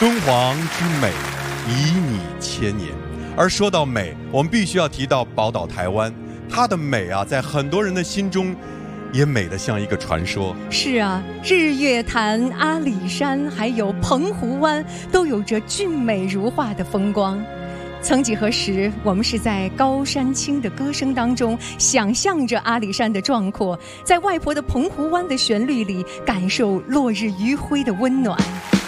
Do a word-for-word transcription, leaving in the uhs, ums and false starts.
敦煌之美，旖旎千年。而说到美，我们必须要提到宝岛台湾，它的美啊，在很多人的心中也美得像一个传说。 是啊，日月潭、阿里山还有澎湖湾都有着俊美如画的风光。曾几何时，我们是在高山青的歌声当中想象着阿里山的壮阔，在外婆的澎湖湾的旋律里感受落日余晖的温暖。